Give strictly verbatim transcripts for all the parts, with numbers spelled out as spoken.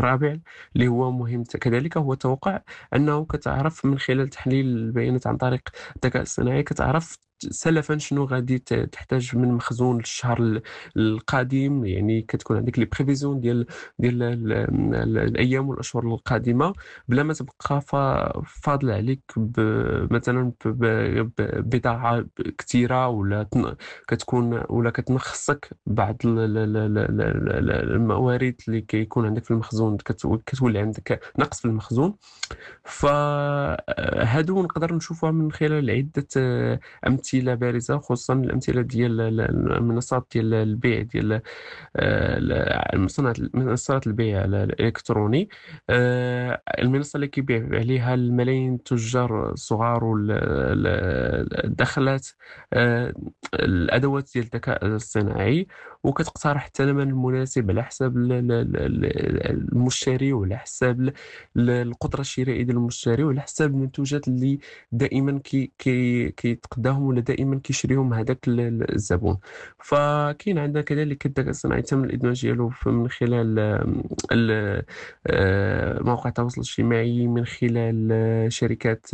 الرابع اللي هو مهم ت كذلك هو التوقع، أنه كتعرف من خلال تحليل البيانات عن طريق الذكاء الصناعي كتعرف سلفًا شنو غادي ت تحتاج من مخزون للشهر ال القادم، يعني كتكون عندك les prévisions ديال ديال ال ال الأيام والأشهر القادمة، بلا ما تبقى ف فاضلة عليك ب مثلًا ب ب ب بضاعة ب كتيرة ولا تن كتكون ولا كتنخّصك بعض ال ال ال ال ال ال الموارد اللي كيكون عندك في المخزون كتو كتولي عندك نقص في المخزون. فهادو نقدر نشوفوها من خلال عدة آه، أمثلة بارزة، خصوصًا الأمثلة ديال ال ال المنصات ديال البيع ديال آآ ال منصات منصات البيع ال الإلكتروني. آآ المنصة اللي كيبيع عليها الملايين التُجّار الصغار وال ال الداخلات آآ الأدوات ديال الذكاء الصناعي، وكتقترح الثمن المناسب على حساب ال ال ال ال المشتري وعلى حساب ال ال القدرة الشرائية ديال المشتري وعلى حساب المنتوجات اللي دائمًا كي كي كيتقداهم ولا دائمًا كيشريهم هذاك ال ال الزبون. فكاين عندنا كذلك الذكاء الصناعي تم الإدماج ديالو ف من خلال آمم ال آآ مواقع التواصل الاجتماعي، من خلال آه، شركات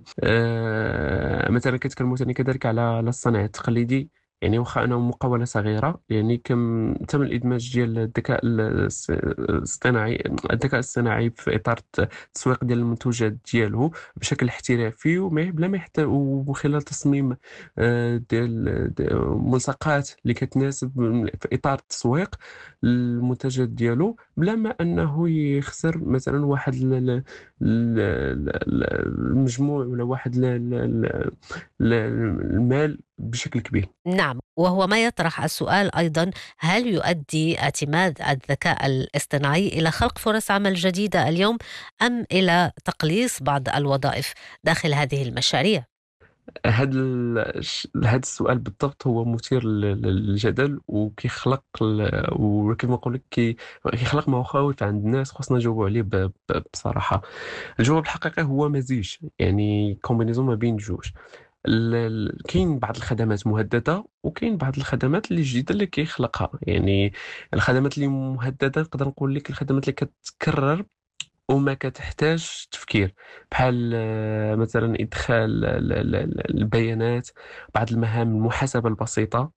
آآ مثلًا كنتكلموا ثاني كذلك على على الصناعة التقليدي، يعني واخا أنه مقاولة صغيرة، يعني كم تم الإدماج ديال الذكاء ال الص الاصطناعي الذكاء الصناعي في إطار الت التسويق ديال المنتوجات ديالو بشكل احترافي وما بلا ما يحت ومن خلال تصميم آآ ديال د ملصقات اللي كتناسب م في إطار التسويق للمنتجات ديالو، بلا ما أنه يخسر مثلًا واحد ال ال ال ال ال المجموع ولا واحد ال ال ال ال المال بشكل كبير. نعم، وهو ما يطرح السؤال أيضًا، هل يؤدي اعتماد الذكاء الاصطناعي إلى خلق فرص عمل جديدة اليوم أم إلى تقليص بعض الوظائف داخل هذه المشاريع؟ هاد ال الش هاد السؤال بالضبط هو مثير لل للجدل وكيخلق ال وكيما نقول لك كي كيخلق مخاوف عند الناس خصنا نجاوبوا عليه ب ب بصراحة. الجواب الحقيقي هو مزيج، يعني combinaison ما بين الجوج. ال ال كاين بعض الخدمات مهددة، وكاين بعض الخدمات اللي جديدة اللي كيخلقها، يعني الخدمات اللي مهددة نقدر نقول لك الخدمات اللي كتكرر وما كتحتاج تفكير، بحال آه، مثلًا إدخال ال ال ال البيانات، بعض المهام المحاسبة البسيطة،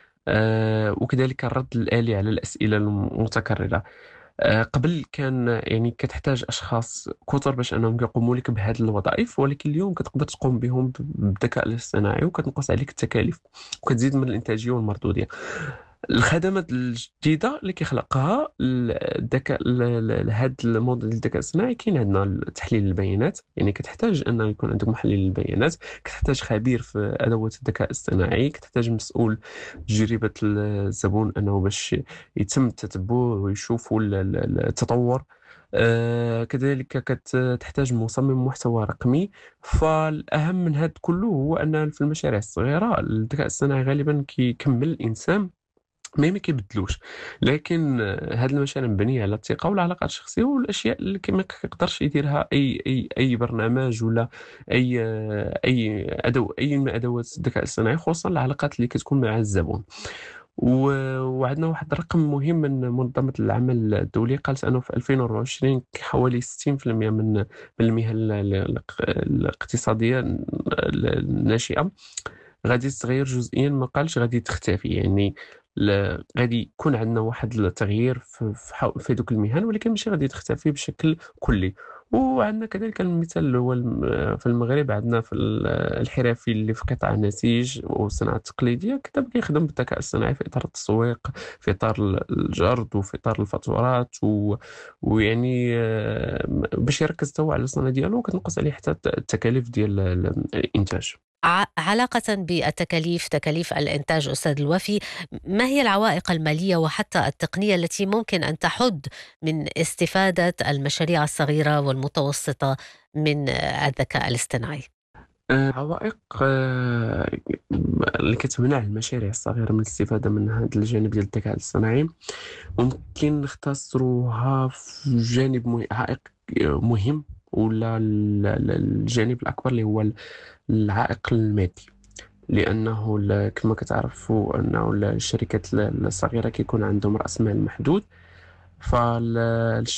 آآ، وكذلك الرد الآلي على الأسئلة المتكررة. آآ، قبل كان يعني كتحتاج أشخاص كُثر باش أنهم يقوموا لك بهاد الوظائف، ولكن اليوم كتقدر تقوم بهم ب بالذكاء الاصطناعي وكتنقص عليك التكاليف، وكتزيد من الإنتاجية والمردودية. الخدمات الجديدة اللي كيخلقها ال الذكاء ال ال هاد الموديل الذكاء الصناعي كاين عندنا ال تحليل البيانات، يعني كتحتاج أنه يكون عندك محلل للبيانات، كتحتاج خبير في أدوات الذكاء الاصطناعي، كتحتاج مسؤول تجربة ال الزبون أنه باش يتم التتبع ويشوفوا ال ال ال التطور. آآ كذلك كت تحتاج مصمم محتوى رقمي، فالأهم من هاد كلّه هو أن في المشاريع الصغيرة الذكاء الصناعي غالبًا كيكمّل الإنسان ما ما كيبدلوش، لكن آه، هاد المشاريع مبنية على الثقة والعلاقات الشخصية والأشياء اللي كي ما كيقدرش يديرها أي أي أي برنامج ولا أي آه، أي أدو أي من أدوات الذكاء الاصطناعي، خصوصًا العلاقات اللي كتكون مع الزبون. و وعندنا واحد الرقم مهم من منظمة العمل الدولية قالت أنه في ألفين وأربعة وعشرين حوالي ستين بالمئة من من المهن ال ال الاق الاقتصادية ال الناشئة غادي تتغيّر جزئيًا، ما قالش غادي تختفي، يعني ل غادي يكون عندنا واحد التغيير في في ح في هادوك المهن، ولكن ماشي غادي تختفي بشكل كلّي. وعندنا كذلك المثال اللي هو الم في المغرب عندنا في ال الحرفي اللي في قطاع النسيج والصناعة التقليدية كدابا كيخدم بالذكاء الصناعي في إطار التسويق، في إطار ال الجرد وفي إطار الفاتورات و ويعني آآ م باش يركّز حتى هو على الصنع ديالو وكتنقص عليه حتى الت التكاليف ديال ال الإنتاج. ع علاقةً بالتكاليف، تكاليف الإنتاج أستاذ الوفي، ما هي العوائق المالية وحتى التقنية التي ممكن أن تحُد من استفادة المشاريع الصغيرة والمتوسطة من آه، الذكاء الاصطناعي؟ آآ عوائق آآ اللي كتمنع المشاريع الصغيرة من الاستفادة من هذا الجانب ديال الذكاء الاصطناعي، ممكن نختصروها في جانب مه عائق مهم ولا ال ال الجانب الأكبر اللي هو ال العائق المادي، لأنه ال كما كتعرفوا أنه ال الشركات ال الصغيرة كيكون عندهم رأس مال محدود، فال